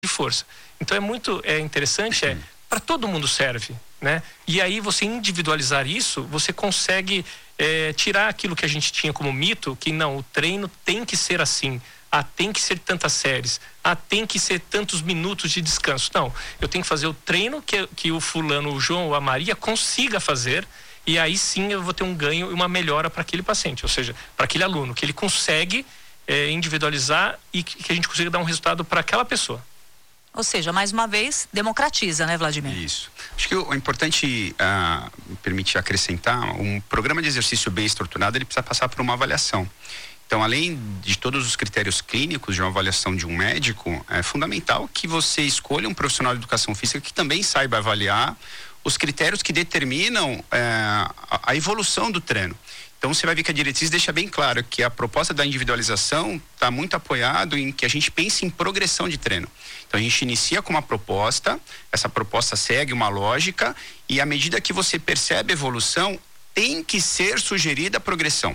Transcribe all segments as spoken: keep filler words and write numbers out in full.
de força. Então é muito é interessante, é para todo mundo serve, né? E aí você individualizar isso, você consegue é, tirar aquilo que a gente tinha como mito, que não, o treino tem que ser assim, ah, tem que ser tantas séries, ah, tem que ser tantos minutos de descanso. Não, eu tenho que fazer o treino que, que o fulano, o João ou a Maria consiga fazer, e aí sim eu vou ter um ganho e uma melhora para aquele paciente, ou seja, para aquele aluno, que ele consegue é, individualizar e que a gente consiga dar um resultado para aquela pessoa. Ou seja, mais uma vez, democratiza, né, Vladimir? Isso. Acho que o importante, uh, me permitir acrescentar, um programa de exercício bem estruturado, ele precisa passar por uma avaliação. Então, além de todos os critérios clínicos de uma avaliação de um médico, é fundamental que você escolha um profissional de educação física que também saiba avaliar os critérios que determinam é, a, a evolução do treino. Então, você vai ver que a diretriz deixa bem claro que a proposta da individualização está muito apoiado em que a gente pense em progressão de treino. Então, a gente inicia com uma proposta, essa proposta segue uma lógica e à medida que você percebe a evolução, tem que ser sugerida a progressão.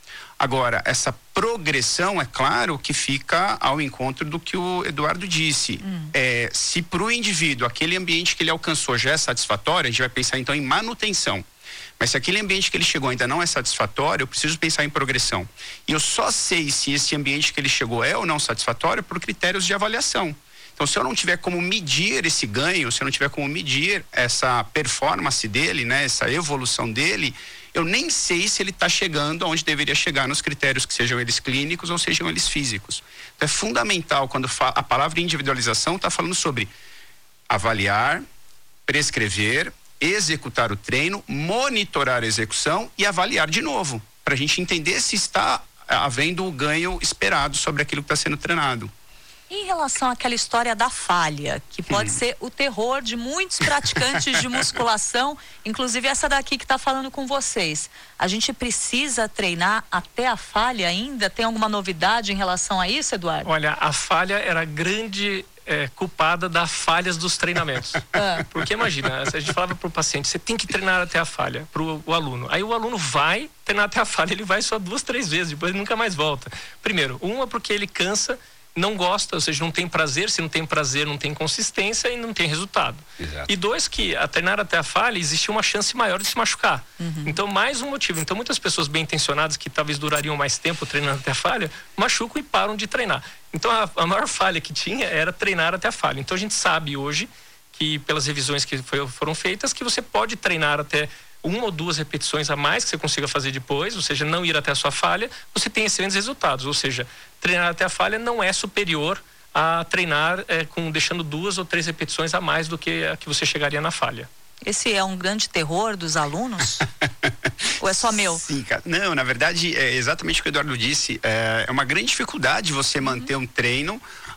Agora, essa progressão, é claro que fica ao encontro do que o Eduardo disse. Hum. É, se para o indivíduo aquele ambiente que ele alcançou já é satisfatório, a gente vai pensar então em manutenção. Mas se aquele ambiente que ele chegou ainda não é satisfatório, eu preciso pensar em progressão. E eu só sei se esse ambiente que ele chegou é ou não satisfatório por critérios de avaliação. Então, se eu não tiver como medir esse ganho, se eu não tiver como medir essa performance dele, né, essa evolução dele, eu nem sei se ele está chegando aonde deveria chegar nos critérios que sejam eles clínicos ou sejam eles físicos. Então, é fundamental quando a palavra individualização está falando sobre avaliar, prescrever, executar o treino, monitorar a execução e avaliar de novo, para a gente entender se está havendo o ganho esperado sobre aquilo que está sendo treinado. Em relação àquela história da falha, que pode hum. ser o terror de muitos praticantes de musculação, inclusive essa daqui que está falando com vocês, a gente precisa treinar até a falha ainda? Tem alguma novidade em relação a isso, Eduardo? Olha, a falha era grande... É, culpada das falhas dos treinamentos. Ah. Porque imagina, a gente falava para o paciente, você tem que treinar até a falha, para o aluno. Aí o aluno vai treinar até a falha, ele vai só duas, três vezes, depois ele nunca mais volta. Primeiro, uma porque ele cansa, não gosta, ou seja, não tem prazer, se não tem prazer, não tem consistência e não tem resultado. Exato. E dois, que a treinar até a falha, existe uma chance maior de se machucar. Uhum. Então, mais um motivo. Então, muitas pessoas bem intencionadas, que talvez durariam mais tempo treinando até a falha, machucam e param de treinar. Então, a, a maior falha que tinha era treinar até a falha. Então, a gente sabe hoje, que pelas revisões que foi, foram feitas, que você pode treinar até uma ou duas repetições a mais que você consiga fazer depois, ou seja, não ir até a sua falha, você tem excelentes resultados. Ou seja, treinar até a falha não é superior a treinar é, com, deixando duas ou três repetições a mais do que a que você chegaria na falha. Esse é um grande terror dos alunos? Ou é só meu? Sim, cara. Não, na verdade, é exatamente o que o Eduardo disse. É uma grande dificuldade você manter um treino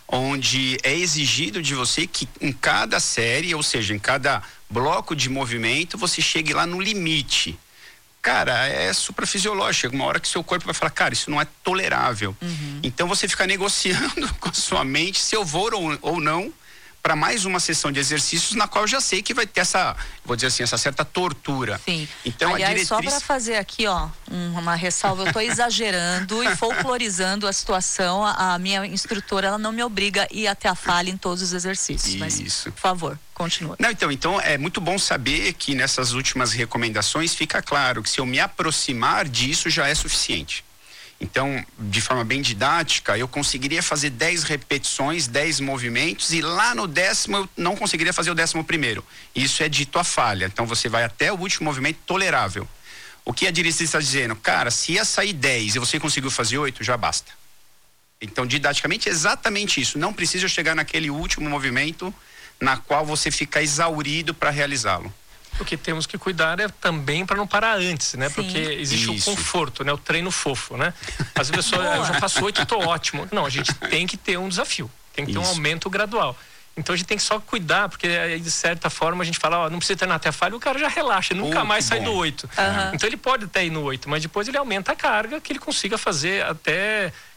onde é exigido de você que em cada série, ou seja, em cada bloco de movimento, você chegue lá no limite. Cara, é suprafisiológico. Chega uma hora que seu corpo vai falar, cara, isso não é tolerável. Uhum. Então você fica negociando com a sua mente se eu vou ou, ou não para mais uma sessão de exercícios na qual eu já sei que vai ter essa, vou dizer assim, essa certa tortura. Sim. Então, aliás, a diretriz... só para fazer aqui, ó, uma ressalva, eu estou exagerando e folclorizando a situação. A, a minha instrutora, ela não me obriga a ir até a falha em todos os exercícios. Mas, isso. por favor, continua. Não, então, então é muito bom saber que nessas últimas recomendações fica claro que se eu me aproximar disso já é suficiente. Então, de forma bem didática, eu conseguiria fazer dez repetições, dez movimentos e lá no décimo eu não conseguiria fazer o décimo primeiro. Isso é dito a falha. Então, você vai até o último movimento tolerável. O que a diretriz está dizendo? Cara, se ia sair dez e você conseguiu fazer oito, já basta. Então, didaticamente, é exatamente isso. Não precisa chegar naquele último movimento na qual você fica exaurido para realizá-lo. O que temos que cuidar é também para não parar antes, né? Sim. Porque existe Isso. o conforto, né? O treino fofo, né? As pessoas, eu já faço oito e tô ótimo. Não, a gente tem que ter um desafio, tem que ter Isso. um aumento gradual. Então a gente tem que só cuidar, porque de certa forma a gente fala, ó, não precisa treinar até a falha, o cara já relaxa, nunca oh, mais sai bom. do oito. Uhum. Então ele pode até ir no oito, mas depois ele aumenta a carga que ele consiga fazer até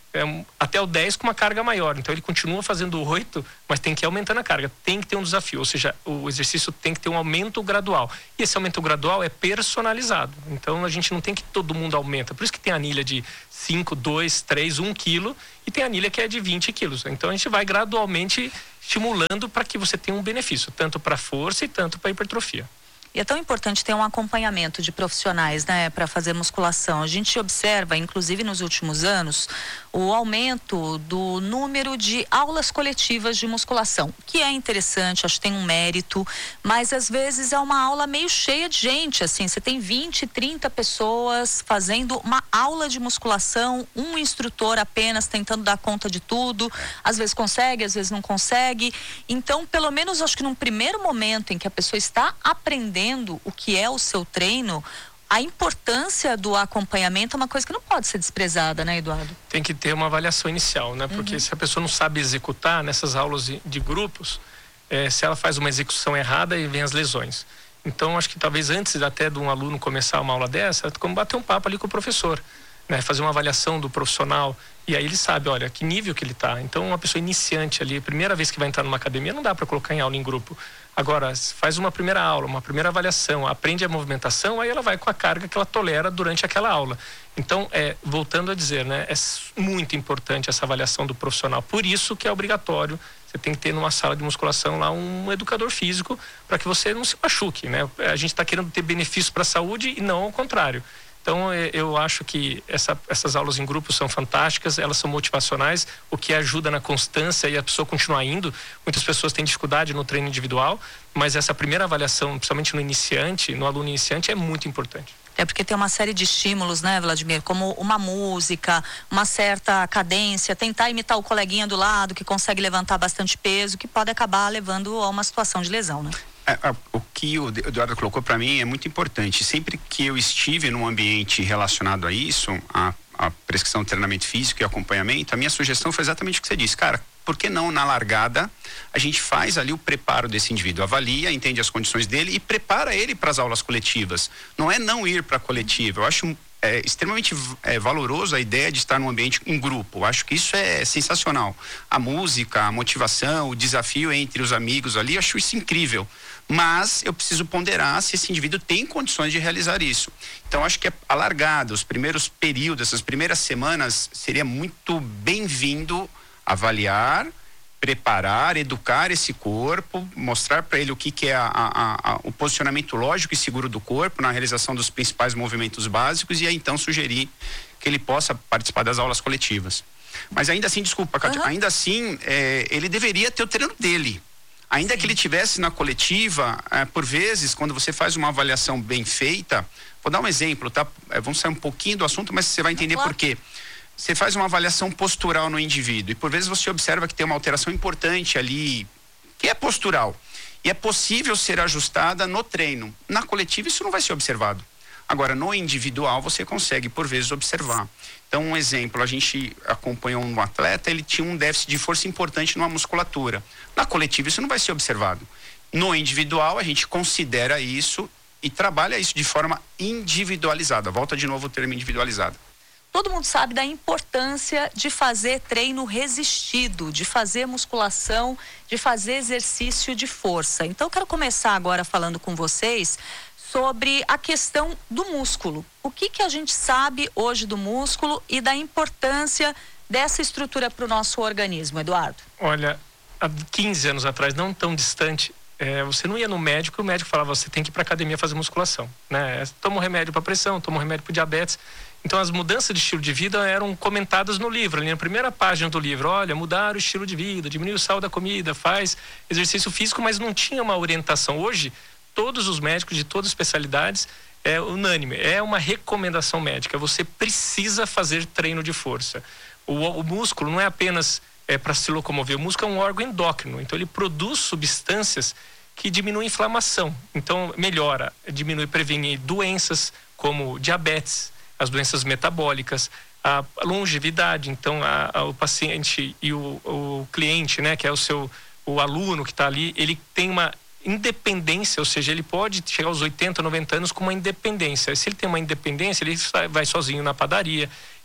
é, até o dez com uma carga maior. Então ele continua fazendo oito, mas tem que ir aumentando a carga. Tem que ter um desafio, ou seja, o exercício tem que ter um aumento gradual. E esse aumento gradual é personalizado. Então a gente não tem que todo mundo aumenta. Por isso que tem anilha de cinco, dois, três, um quilo e tem anilha que é de vinte quilos. Então a gente vai gradualmente estimulando para que você tenha um benefício, tanto para força e tanto para hipertrofia. E é tão importante ter um acompanhamento de profissionais, né, para fazer musculação. A gente observa, inclusive nos últimos anos, o aumento do número de aulas coletivas de musculação, que é interessante, acho que tem um mérito, mas às vezes é uma aula meio cheia de gente, assim, você tem vinte, trinta pessoas fazendo uma aula de musculação, um instrutor apenas tentando dar conta de tudo, às vezes consegue, às vezes não consegue. Então, pelo menos acho que num primeiro momento em que a pessoa está aprendendo o que é o seu treino, a importância do acompanhamento é uma coisa que não pode ser desprezada, né, Eduardo? Tem que ter uma avaliação inicial, né? Porque uhum. se a pessoa não sabe executar nessas aulas de, de grupos, é, se ela faz uma execução errada, e vem as lesões. Então, acho que talvez antes até de um aluno começar uma aula dessa, como bater um papo ali com o professor, né? Fazer uma avaliação do profissional, e aí ele sabe, olha, que nível que ele está. Então, uma pessoa iniciante ali, primeira vez que vai entrar numa academia, não dá para colocar em aula em grupo. Agora, faz uma primeira aula, uma primeira avaliação, aprende a movimentação, aí ela vai com a carga que ela tolera durante aquela aula. Então, é, voltando a dizer, né, é muito importante essa avaliação do profissional. Por isso que é obrigatório, você tem que ter numa sala de musculação lá um educador físico para que você não se machuque, né? A gente está querendo ter benefício para a saúde e não ao contrário. Então, eu acho que essa, essas aulas em grupo são fantásticas, elas são motivacionais, o que ajuda na constância e a pessoa continuar indo. Muitas pessoas têm dificuldade no treino individual, mas essa primeira avaliação, principalmente no iniciante, no aluno iniciante, é muito importante. É porque tem uma série de estímulos, né, Vladimir? Como uma música, uma certa cadência, tentar imitar o coleguinha do lado que consegue levantar bastante peso, que pode acabar levando a uma situação de lesão, né? É, o que o Eduardo colocou para mim é muito importante. Sempre que eu estive num ambiente relacionado a isso, a, a prescrição de treinamento físico e acompanhamento, a minha sugestão foi exatamente o que você disse. Cara, por que não na largada a gente faz ali o preparo desse indivíduo, avalia, entende as condições dele e prepara ele para as aulas coletivas. Não é não ir para a coletiva. Eu acho é, extremamente é, valoroso a ideia de estar num ambiente em grupo. Eu acho que isso é sensacional. A música, a motivação, o desafio entre os amigos ali, eu acho isso incrível. Mas eu preciso ponderar se esse indivíduo tem condições de realizar isso. Então, acho que a largada, os primeiros períodos, essas primeiras semanas, seria muito bem-vindo avaliar, preparar, educar esse corpo, mostrar para ele o que, que é a, a, a, o posicionamento lógico e seguro do corpo na realização dos principais movimentos básicos e aí então sugerir que ele possa participar das aulas coletivas. Mas ainda assim, desculpa, Cátia, uhum. ainda assim, é, ele deveria ter o treino dele. Ainda Sim. que ele tivesse na coletiva, é, por vezes, quando você faz uma avaliação bem feita, vou dar um exemplo, tá? É, vamos sair um pouquinho do assunto, mas você vai entender claro. por quê. Você faz uma avaliação postural no indivíduo e por vezes você observa que tem uma alteração importante ali, que é postural. E é possível ser ajustada no treino. Na coletiva isso não vai ser observado. Agora, no individual você consegue por vezes observar. Então, um exemplo, a gente acompanhou um atleta, ele tinha um déficit de força importante numa musculatura. Na coletiva isso não vai ser observado. No individual a gente considera isso e trabalha isso de forma individualizada. Volta de novo o termo individualizado. Todo mundo sabe da importância de fazer treino resistido, de fazer musculação, de fazer exercício de força. Então, eu quero começar agora falando com vocês sobre a questão do músculo. O que que a gente sabe hoje do músculo e da importância dessa estrutura para o nosso organismo, Eduardo? Olha, há quinze anos atrás, não tão distante, é, você não ia no médico e o médico falava, você tem que ir para academia fazer musculação, né? Toma um remédio para pressão, toma um remédio para diabetes. Então, as mudanças de estilo de vida eram comentadas no livro, ali na primeira página do livro. Olha, mudar o estilo de vida, diminuir o sal da comida, faz exercício físico, mas não tinha uma orientação. Hoje, todos os médicos de todas as especialidades, é unânime, é uma recomendação médica. Você precisa fazer treino de força. O, o músculo não é apenas é, para se locomover, o músculo é um órgão endócrino, então ele produz substâncias que diminuem a inflamação. Então, melhora, diminui, previne doenças como diabetes, as doenças metabólicas, a longevidade. Então, a, a, o paciente e o, o cliente, né, que é o seu, o aluno que está ali, ele tem uma independência, ou seja, ele pode chegar aos oitenta, noventa anos com uma independência. Se ele tem uma independência, ele vai sozinho na padaria,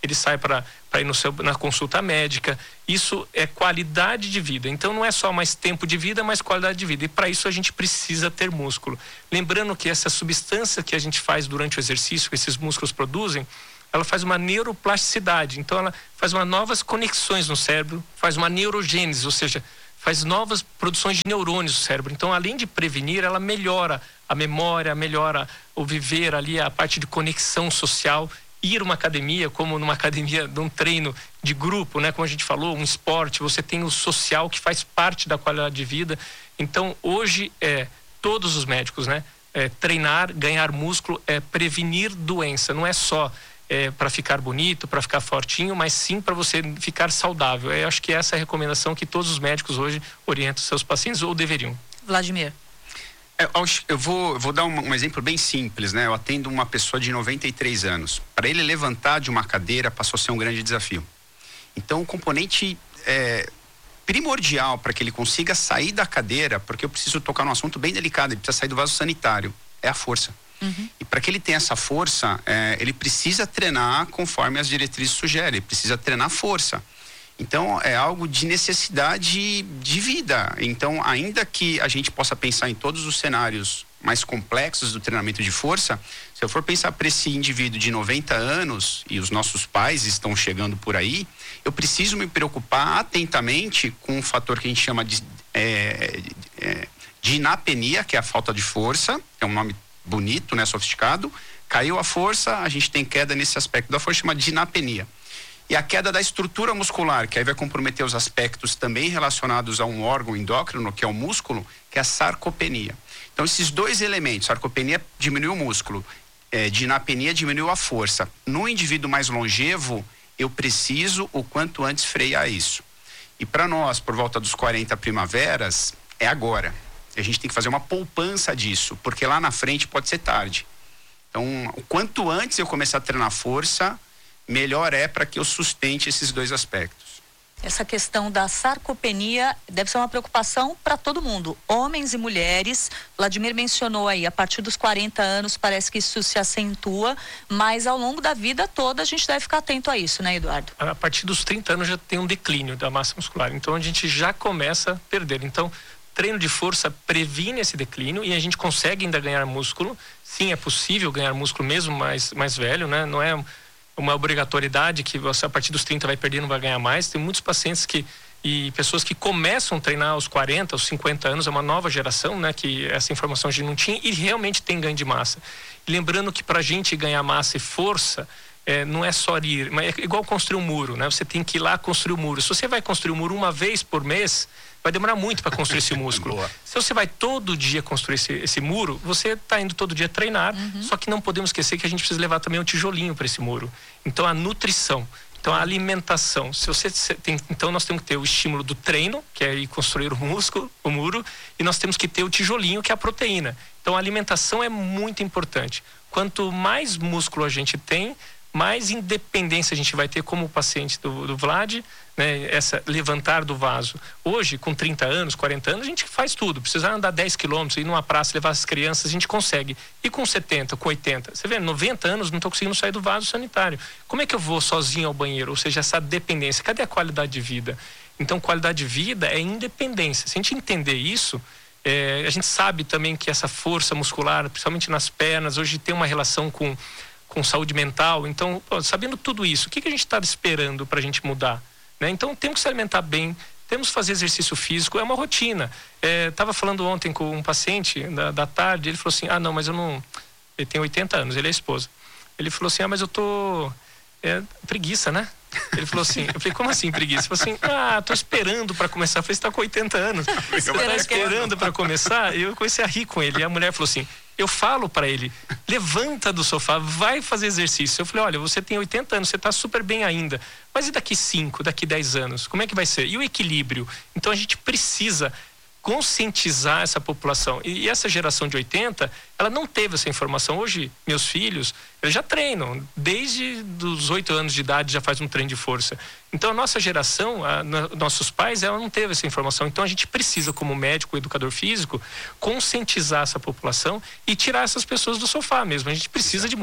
ele sai para ir no seu, na consulta médica. Isso é qualidade de vida. Então não é só mais tempo de vida, mas qualidade de vida. E para isso a gente precisa ter músculo. Lembrando que essa substância que a gente faz durante o exercício, que esses músculos produzem, ela faz uma neuroplasticidade. Então ela faz uma novas conexões no cérebro, faz uma neurogênese, ou seja, faz novas produções de neurônios no cérebro. Então, além de prevenir, ela melhora a memória, melhora o viver ali, a parte de conexão social. Ir a uma academia, como numa academia de um treino de grupo, né? Como a gente falou, um esporte, você tem o social que faz parte da qualidade de vida. Então, hoje, é, todos os médicos, né? É, treinar, ganhar músculo, é prevenir doença. Não é só é, para ficar bonito, para ficar fortinho, mas sim para você ficar saudável. Eu acho que essa é a recomendação que todos os médicos hoje orientam seus pacientes, ou deveriam. Vladimir. Eu vou, eu vou dar um, um exemplo bem simples, né? Eu atendo uma pessoa de noventa e três anos. Para ele levantar de uma cadeira passou a ser um grande desafio. Então, o componente é, primordial para que ele consiga sair da cadeira, porque eu preciso tocar num assunto bem delicado, ele precisa sair do vaso sanitário, é a força. Uhum. E para que ele tenha essa força, é, ele precisa treinar conforme as diretrizes sugerem, ele precisa treinar força. Então, é algo de necessidade de vida. Então, ainda que a gente possa pensar em todos os cenários mais complexos do treinamento de força, se eu for pensar para esse indivíduo de noventa anos, e os nossos pais estão chegando por aí, eu preciso me preocupar atentamente com um fator que a gente chama de, é, é, de inapenia, que é a falta de força, é um nome bonito, né, sofisticado. Caiu a força, a gente tem queda nesse aspecto da força, chama de inapenia. E a queda da estrutura muscular, que aí vai comprometer os aspectos também relacionados a um órgão endócrino, que é o músculo, que é a sarcopenia. Então, esses dois elementos, sarcopenia diminui o músculo, é, de inapenia diminui a força. No indivíduo mais longevo, eu preciso o quanto antes frear isso. E para nós, por volta dos quarenta primaveras, é agora. A gente tem que fazer uma poupança disso, porque lá na frente pode ser tarde. Então, o quanto antes eu começar a treinar força, melhor é para que eu sustente esses dois aspectos. Essa questão da sarcopenia deve ser uma preocupação para todo mundo, homens e mulheres. Vladimir mencionou aí, a partir dos quarenta anos parece que isso se acentua, mas ao longo da vida toda a gente deve ficar atento a isso, né, Eduardo? A partir dos trinta anos já tem um declínio da massa muscular, então a gente já começa a perder. Então, treino de força previne esse declínio e a gente consegue ainda ganhar músculo. Sim, é possível ganhar músculo mesmo mais, mais velho, né? Não é uma obrigatoriedade que você a partir dos trinta vai perder, não vai ganhar mais. Tem muitos pacientes que e pessoas que começam a treinar aos quarenta, aos cinquenta anos, é uma nova geração, né, que essa informação a gente não tinha e realmente tem ganho de massa. E lembrando que para a gente ganhar massa e força, é, não é só ir, mas é igual construir um muro, né? Você tem que ir lá construir o muro. Se você vai construir o um muro uma vez por mês, vai demorar muito para construir esse músculo. Se você vai todo dia construir esse, esse muro, você está indo todo dia treinar, uhum. Só que não podemos esquecer que a gente precisa levar também um tijolinho para esse muro. Então, a nutrição, então a alimentação. Se você tem, então, nós temos que ter o estímulo do treino, que é ir construir o músculo, o muro, e nós temos que ter o tijolinho, que é a proteína. Então, a alimentação é muito importante. Quanto mais músculo a gente tem, mais independência a gente vai ter como o paciente do, do Vlad, né? Essa levantar do vaso. Hoje, com trinta anos, quarenta anos, a gente faz tudo. Precisar andar dez quilômetros, ir numa praça, levar as crianças, a gente consegue. E com setenta, com oitenta, você vê, noventa anos, não estou conseguindo sair do vaso sanitário. Como é que eu vou sozinho ao banheiro? Ou seja, essa dependência. Cadê a qualidade de vida? Então, qualidade de vida é independência. Se a gente entender isso, é, a gente sabe também que essa força muscular, principalmente nas pernas, hoje tem uma relação com com saúde mental. Então, pô, sabendo tudo isso, o que, que a gente está esperando para a gente mudar? Né? Então, temos que se alimentar bem, temos que fazer exercício físico, é uma rotina. Estava é, falando ontem com um paciente da, da tarde, ele falou assim, ah, não, mas eu não... Ele tem oitenta anos, ele é esposa. Ele falou assim, ah, mas eu tô... É, preguiça, né? Ele falou assim, eu falei, como assim preguiça? Ele falou assim, ah, tô esperando para começar. Eu falei, você tá com oitenta anos, você tá esperando para começar? E eu comecei a rir com ele, e a mulher falou assim, eu falo para ele, levanta do sofá, vai fazer exercício. Eu falei, olha, você tem oitenta anos, você tá super bem ainda, mas e daqui cinco, daqui dez anos? Como é que vai ser? E o equilíbrio? Então a gente precisa conscientizar essa população. E essa geração de oitenta, ela não teve essa informação. Hoje, meus filhos, eles já treinam. Desde os oito anos de idade já faz um treino de força. Então, a nossa geração, a, na, nossos pais, ela não teve essa informação. Então, a gente precisa, como médico, educador físico, conscientizar essa população e tirar essas pessoas do sofá mesmo. A gente precisa de músculo.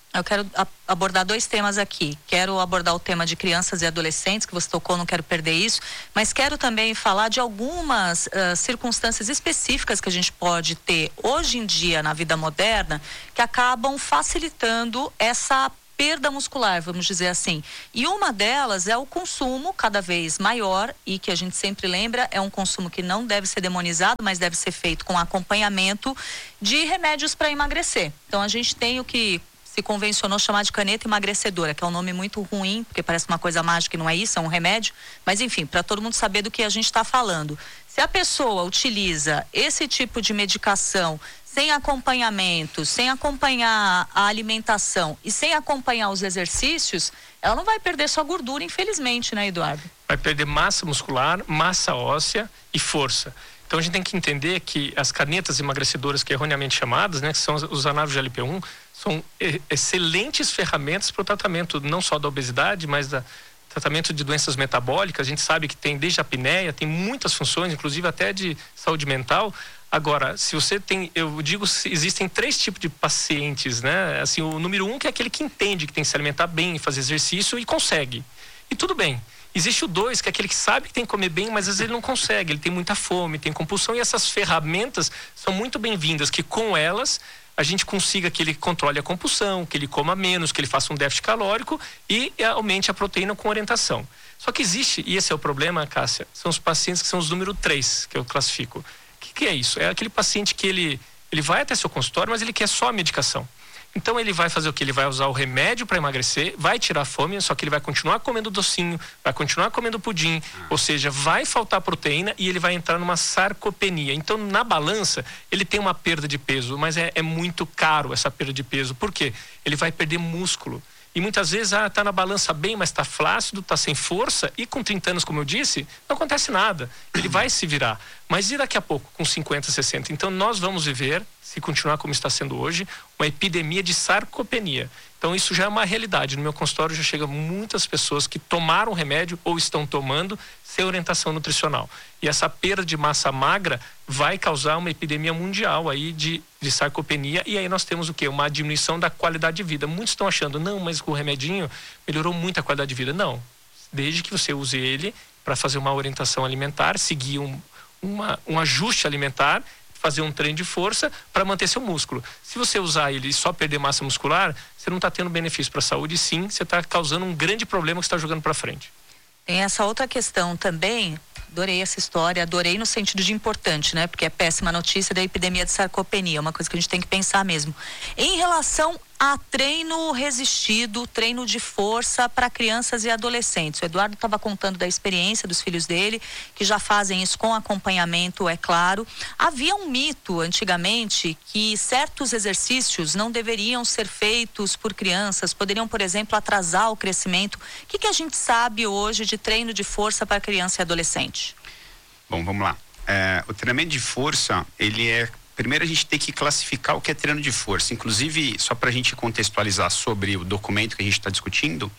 Eu quero abordar dois temas aqui. Quero abordar o tema de crianças e adolescentes, que você tocou, não quero perder isso, mas quero também falar de algumas uh, circunstâncias específicas que a gente pode ter hoje em dia na vida moderna, que acabam facilitando essa perda muscular, vamos dizer assim. E uma delas é o consumo cada vez maior, e que a gente sempre lembra, é um consumo que não deve ser demonizado, mas deve ser feito com acompanhamento de remédios para emagrecer. Então a gente tem o que se convencionou chamar de caneta emagrecedora, que é um nome muito ruim, porque parece uma coisa mágica e não é isso, é um remédio. Mas enfim, para todo mundo saber do que a gente está falando. Se a pessoa utiliza esse tipo de medicação sem acompanhamento, sem acompanhar a alimentação e sem acompanhar os exercícios, ela não vai perder sua gordura, infelizmente, né, Eduardo? Vai perder massa muscular, massa óssea e força. Então a gente tem que entender que as canetas emagrecedoras, que é erroneamente chamadas, né, que são os análogos de L P um, são excelentes ferramentas para o tratamento não só da obesidade, mas da tratamento de doenças metabólicas. A gente sabe que tem desde a apneia, tem muitas funções, inclusive até de saúde mental. Agora, se você tem, eu digo, existem três tipos de pacientes, né? Assim, o número um que é aquele que entende que tem que se alimentar bem, fazer exercício e consegue. E tudo bem. Existe o dois, que é aquele que sabe que tem que comer bem, mas às vezes ele não consegue, ele tem muita fome, tem compulsão, e essas ferramentas são muito bem-vindas, que com elas a gente consiga que ele controle a compulsão, que ele coma menos, que ele faça um déficit calórico e aumente a proteína com orientação. Só que existe, e esse é o problema, Cássia, são os pacientes que são os número três, que eu classifico. O que, que é isso? É aquele paciente que ele, ele vai até seu consultório, mas ele quer só a medicação. Então ele vai fazer o que? Ele vai usar o remédio para emagrecer, vai tirar a fome, só que ele vai continuar comendo docinho, vai continuar comendo pudim, ou seja, vai faltar proteína e ele vai entrar numa sarcopenia. Então na balança ele tem uma perda de peso, mas é, é muito caro essa perda de peso. Por quê? Ele vai perder músculo. E muitas vezes, ah, tá na balança bem, mas tá flácido, tá sem força, e com trinta anos, como eu disse, não acontece nada. Ele vai se virar. Mas e daqui a pouco, com cinquenta, sessenta? Então nós vamos viver, se continuar como está sendo hoje, uma epidemia de sarcopenia. Então isso já é uma realidade. No meu consultório já chegam muitas pessoas que tomaram remédio ou estão tomando sem orientação nutricional. E essa perda de massa magra vai causar uma epidemia mundial aí de, de sarcopenia, e aí nós temos o quê? Uma diminuição da qualidade de vida. Muitos estão achando, não, mas com o remedinho melhorou muito a qualidade de vida. Não, desde que você use ele para fazer uma orientação alimentar, seguir um, uma, um ajuste alimentar, fazer um treino de força para manter seu músculo. Se você usar ele e só perder massa muscular, você não está tendo benefício para a saúde, sim, você está causando um grande problema que você está jogando para frente. Tem essa outra questão também, adorei essa história, adorei no sentido de importante, né? Porque é péssima notícia da epidemia de sarcopenia, uma coisa que a gente tem que pensar mesmo. Em relação a treino resistido, treino de força para crianças e adolescentes. O Eduardo estava contando da experiência dos filhos dele, que já fazem isso com acompanhamento, é claro. Havia um mito antigamente que certos exercícios não deveriam ser feitos por crianças, poderiam, por exemplo, atrasar o crescimento. O que, que a gente sabe hoje de treino de força para criança e adolescente? Bom, vamos lá. É, o treinamento de força, ele é... Primeiro a gente tem que classificar o que é treino de força. Inclusive, só para a gente contextualizar sobre o documento que a gente está discutindo,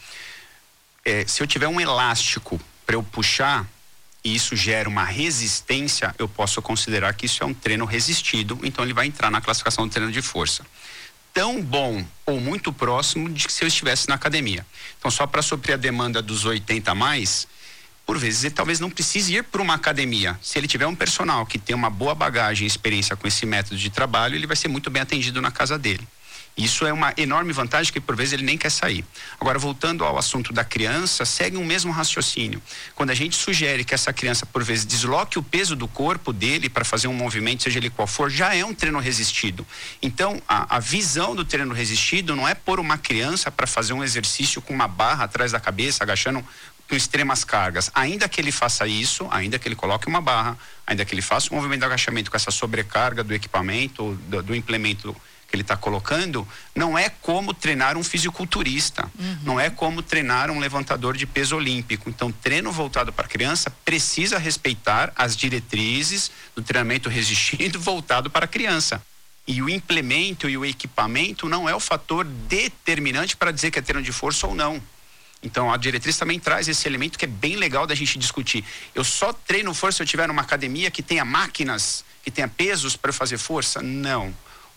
é, se eu tiver um elástico para eu puxar e isso gera uma resistência, eu posso considerar que isso é um treino resistido, então ele vai entrar na classificação do treino de força. Tão bom ou muito próximo de que se eu estivesse na academia. Então, só para suprir a demanda dos oitenta a mais, por vezes ele talvez não precise ir para uma academia. Se ele tiver um personal que tem uma boa bagagem e experiência com esse método de trabalho, ele vai ser muito bem atendido na casa dele. Isso é uma enorme vantagem, que por vezes ele nem quer sair. Agora, voltando ao assunto da criança, segue o mesmo raciocínio. Quando a gente sugere que essa criança, por vezes, desloque o peso do corpo dele para fazer um movimento, seja ele qual for, já é um treino resistido. Então, a, a visão do treino resistido não é pôr uma criança para fazer um exercício com uma barra atrás da cabeça, agachando com extremas cargas. Ainda que ele faça isso, ainda que ele coloque uma barra, ainda que ele faça um movimento de agachamento com essa sobrecarga do equipamento, do, do implemento que ele está colocando, não é como treinar um fisiculturista, uhum. Não é como treinar um levantador de peso olímpico. Então, treino voltado para criança precisa respeitar as diretrizes do treinamento resistido voltado para a criança. E o implemento e o equipamento não é o fator determinante para dizer que é treino de força ou não. Então, a diretriz também traz esse elemento que é bem legal da gente discutir. Eu só treino força se eu estiver numa academia que tenha máquinas, que tenha pesos para fazer força? Não.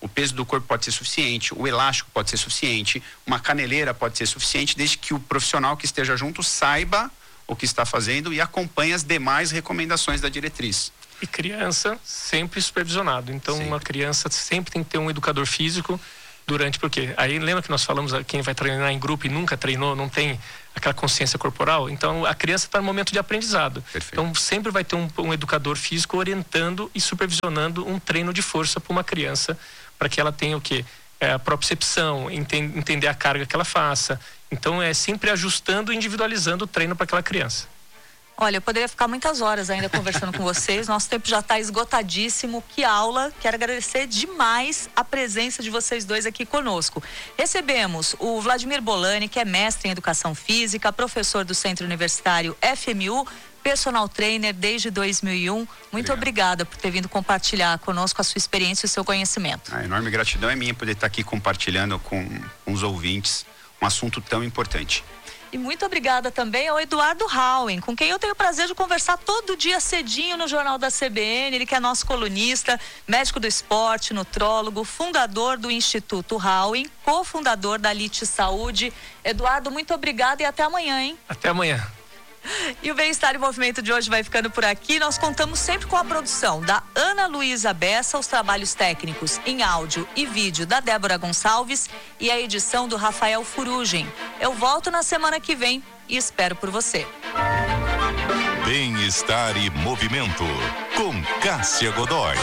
O peso do corpo pode ser suficiente, o elástico pode ser suficiente, uma caneleira pode ser suficiente, desde que o profissional que esteja junto saiba o que está fazendo e acompanhe as demais recomendações da diretriz. E criança sempre supervisionado. Então, sempre. Uma criança sempre tem que ter um educador físico durante, porque aí lembra que nós falamos, quem vai treinar em grupo e nunca treinou, não tem aquela consciência corporal, então a criança está no momento de aprendizado. Perfeito. Então sempre vai ter um, um educador físico orientando e supervisionando um treino de força para uma criança, para que ela tenha o quê? É, a propriocepção, enten, entender a carga que ela faça. Então é sempre ajustando e individualizando o treino para aquela criança. Olha, eu poderia ficar muitas horas ainda conversando com vocês. Nosso tempo já está esgotadíssimo. Que aula! Quero agradecer demais a presença de vocês dois aqui conosco. Recebemos o Vladimir Bolani, que é mestre em Educação Física, professor do Centro Universitário F M U, personal trainer desde dois mil e um. Muito obrigada por ter vindo compartilhar conosco a sua experiência e o seu conhecimento. A enorme gratidão é minha poder estar aqui compartilhando com, com os ouvintes um assunto tão importante. E muito obrigada também ao Eduardo Howen, com quem eu tenho o prazer de conversar todo dia cedinho no Jornal da C B N. Ele que é nosso colunista, médico do esporte, nutrólogo, fundador do Instituto Howen, cofundador da Elite Saúde. Eduardo, muito obrigada e até amanhã, hein? Até amanhã. E o Bem-Estar em Movimento de hoje vai ficando por aqui. Nós contamos sempre com a produção da Ana Luísa Bessa, os trabalhos técnicos em áudio e vídeo da Débora Gonçalves e a edição do Rafael Furugem. Eu volto na semana que vem e espero por você. Bem-Estar e Movimento, com Cássia Godoy.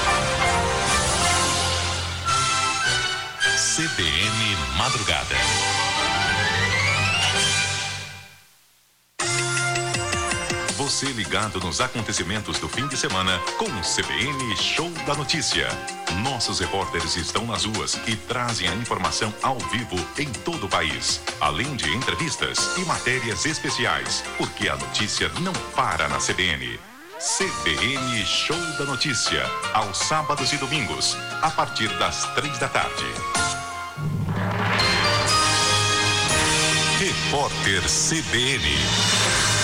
C B N Madrugada. Você ligado nos acontecimentos do fim de semana com o C B N Show da Notícia. Nossos repórteres estão nas ruas e trazem a informação ao vivo em todo o país, além de entrevistas e matérias especiais, porque a notícia não para na C B N. C B N Show da Notícia, aos sábados e domingos, a partir das três da tarde. Repórter C B N.